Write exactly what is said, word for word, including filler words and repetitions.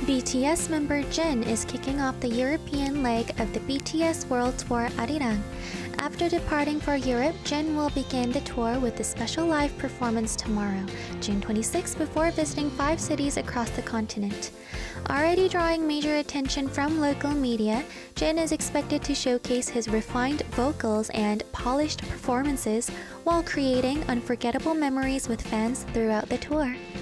B T S member Jin is kicking off the European leg of the B T S World Tour Arirang. After departing for Europe, Jin will begin the tour with a special live performance tomorrow, June twenty-sixth, before visiting five cities across the continent. Already drawing major attention from local media, Jin is expected to showcase his refined vocals and polished performances while creating unforgettable memories with fans throughout the tour.